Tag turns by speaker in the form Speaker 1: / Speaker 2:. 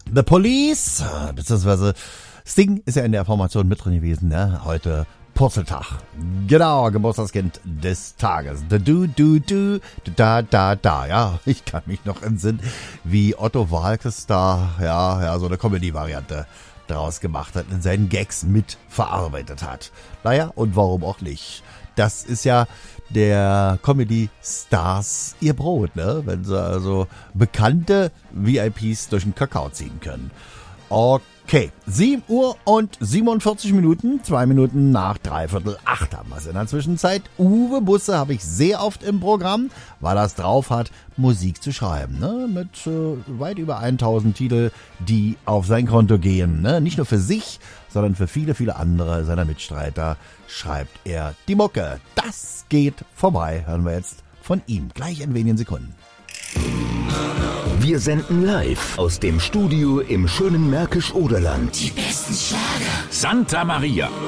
Speaker 1: The Police, beziehungsweise Sting ist ja in der Formation mit drin gewesen, ne? Heute Purzeltag. Genau, Geburtstagskind des Tages. Da. Ja, ich kann mich noch entsinnen, wie Otto Waalkes da, ja, so eine Comedy-Variante draus gemacht hat, in seinen Gags mit verarbeitet hat. Naja, und warum auch nicht? Das ist ja der Comedy-Stars ihr Brot, ne? Wenn sie also bekannte VIPs durch den Kakao ziehen können. Okay, 7 Uhr und 47 Minuten, 2 Minuten nach 7:45 haben wir es in der Zwischenzeit. Uwe Busse habe ich sehr oft im Programm, weil er es drauf hat, Musik zu schreiben, ne? Mit weit über 1000 Titel, die auf sein Konto gehen, ne? Nicht nur für sich, sondern für viele, viele andere seiner Mitstreiter schreibt er die Mucke. Das geht vorbei, hören wir jetzt von ihm, gleich in wenigen Sekunden.
Speaker 2: Wir senden live aus dem Studio im schönen Märkisch-Oderland.
Speaker 3: Die besten Schlager.
Speaker 4: Santa Maria.